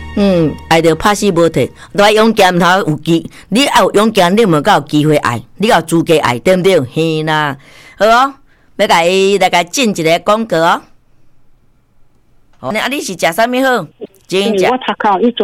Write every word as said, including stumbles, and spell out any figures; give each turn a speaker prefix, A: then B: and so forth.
A: 嗯，爱着拍死无退，来勇敢头有机，你爱有勇敢，你无够有机会爱，你有资格爱，对不对？嘿啦，好哦，要甲伊来甲进一个广告哦。哦，啊，你是食啥物好？真
B: 我头壳一